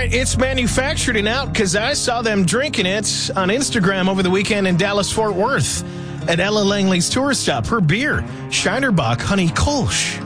right, it's manufactured and out because I saw them drinking it on Instagram over the weekend in Dallas-Fort Worth at Ella Langley's Tourist Stop. Her beer, Shinerbach Honey Kolsch.